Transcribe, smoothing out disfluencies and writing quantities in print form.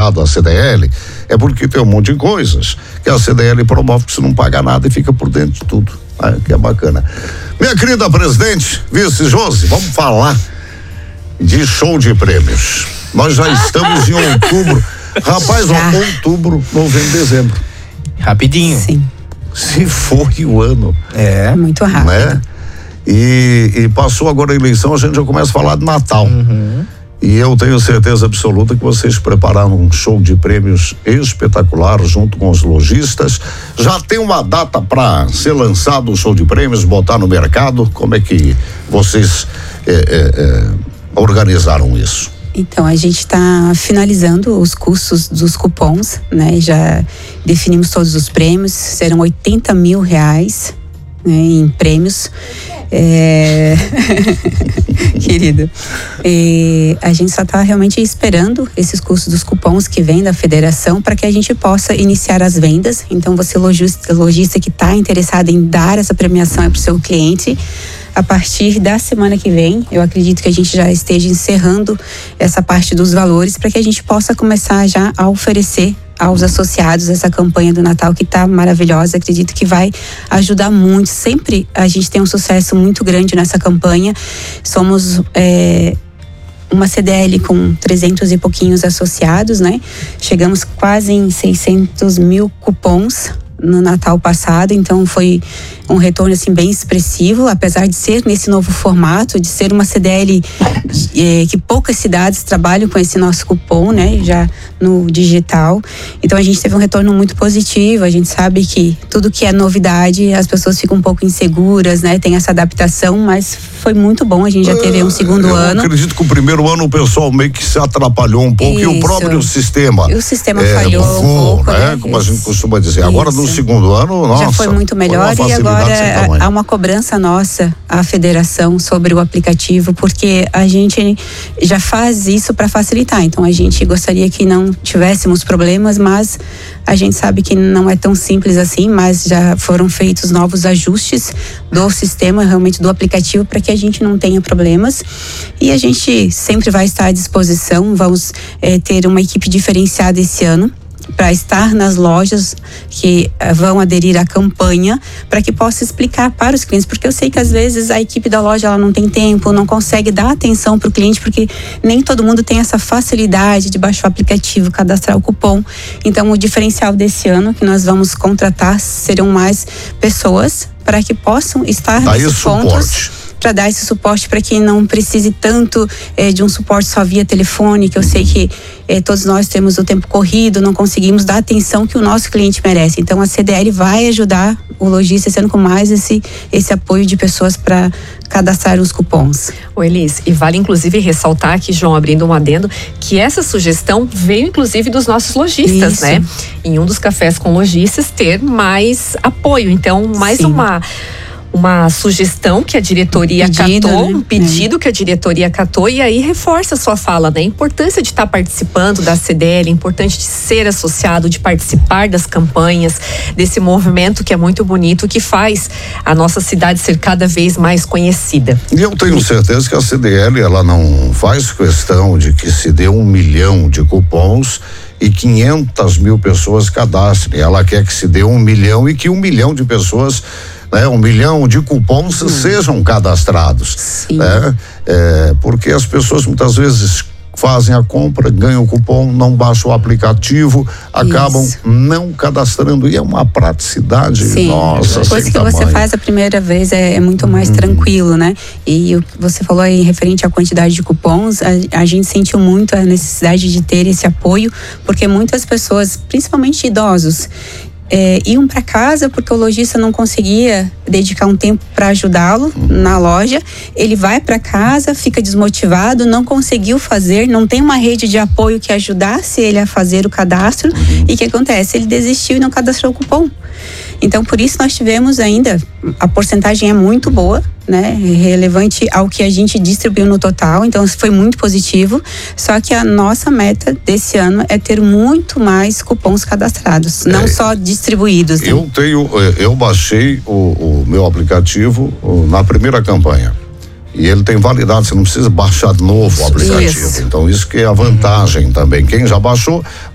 associado à CDL, é porque tem um monte de coisas que a CDL promove que você não paga nada e fica por dentro de tudo. Que é bacana. Minha querida presidente, vice Josi, vamos falar de show de prêmios. Nós já estamos em outubro. Rapaz, outubro, novembro, dezembro. Rapidinho. Sim. Se foi o ano. É. Muito rápido. Né? E passou agora a eleição, a gente já começa a falar de Natal. Uhum. E eu tenho certeza absoluta que vocês prepararam um show de prêmios espetacular junto com os lojistas. Já tem uma data para ser lançado o show de prêmios, botar no mercado? Como é que vocês organizaram isso? Então, a gente está finalizando os custos dos cupons, né? Já definimos todos os prêmios, serão R$80 mil, né, em prêmios. Querido, a gente só está realmente esperando esses custos dos cupons que vêm da federação para que a gente possa iniciar as vendas. Então, você lojista que está interessado em dar essa premiação para o seu cliente, a partir da semana que vem, eu acredito que a gente já esteja encerrando essa parte dos valores para que a gente possa começar já a oferecer aos associados essa campanha do Natal que está maravilhosa. Acredito que vai ajudar muito. Sempre a gente tem um sucesso muito grande nessa campanha. Somos uma CDL com 300 e pouquinhos associados, né? Chegamos quase em 600 mil cupons no Natal passado, então foi um retorno assim bem expressivo, apesar de ser nesse novo formato, de ser uma CDL que poucas cidades trabalham com esse nosso cupom, né, já no digital. Então a gente teve um retorno muito positivo. A gente sabe que tudo que é novidade, as pessoas ficam um pouco inseguras, né, tem essa adaptação, mas foi muito bom. A gente já teve um segundo ano. Eu acredito que o primeiro ano o pessoal meio que se atrapalhou um pouco. Isso. E o próprio sistema. E o sistema falhou um pouco, né? Como a gente costuma dizer. Agora no segundo ano, nossa, já foi muito melhor. E agora há uma cobrança nossa à federação sobre o aplicativo, porque a gente já faz isso para facilitar. Então a gente gostaria que não tivéssemos problemas, mas a gente sabe que não é tão simples assim, mas já foram feitos novos ajustes do sistema, realmente do aplicativo, para que a gente não tenha problemas. E a gente sempre vai estar à disposição. Vamos ter uma equipe diferenciada esse ano para estar nas lojas que vão aderir à campanha, para que possa explicar para os clientes, porque eu sei que às vezes a equipe da loja ela não tem tempo, não consegue dar atenção para o cliente, porque nem todo mundo tem essa facilidade de baixar o aplicativo, cadastrar o cupom. Então o diferencial desse ano que nós vamos contratar serão mais pessoas para que possam estar nesses pontos, para dar esse suporte, para que não precise tanto de um suporte só via telefone, que eu sei que todos nós temos o tempo corrido, não conseguimos dar a atenção que o nosso cliente merece. Então a CDL vai ajudar o lojista sendo com mais esse apoio de pessoas para cadastrar os cupons. Ô Elis, e vale inclusive ressaltar aqui, João, abrindo um adendo, que essa sugestão veio inclusive dos nossos lojistas, isso, né? Em um dos cafés com lojistas ter mais apoio. Então, mais uma sugestão que a diretoria catou, um pedido que a diretoria catou, e aí reforça a sua fala, né? A importância de estar participando da CDL, a importância de ser associado, de participar das campanhas, desse movimento que é muito bonito, que faz a nossa cidade ser cada vez mais conhecida. E eu tenho certeza que a CDL, ela não faz questão de que se dê 1 milhão de cupons e 500 mil pessoas cadastrem. Ela quer que se dê 1 milhão e que 1 milhão de pessoas, 1 milhão de cupons sejam cadastrados, né? Porque as pessoas muitas vezes fazem a compra, ganham o cupom, não baixam o aplicativo, acabam não cadastrando, e é uma praticidade, nossa, depois que tamanho. Você faz a primeira vez é muito mais tranquilo, né? E o que você falou aí referente à quantidade de cupons, a gente sentiu muito a necessidade de ter esse apoio, porque muitas pessoas, principalmente idosos, iam para casa porque o lojista não conseguia dedicar um tempo para ajudá-lo na loja. Ele vai para casa, fica desmotivado, não conseguiu fazer, não tem uma rede de apoio que ajudasse ele a fazer o cadastro. E o que acontece? Ele desistiu e não cadastrou o cupom. Então, por isso nós tivemos ainda, a porcentagem é muito boa, né? Relevante ao que a gente distribuiu no total, então foi muito positivo. Só que a nossa meta desse ano é ter muito mais cupons cadastrados, não só distribuídos. Né? Eu baixei o meu aplicativo na primeira campanha. E ele tem validade, você não precisa baixar de novo o aplicativo. Então isso que é a vantagem também. Quem já baixou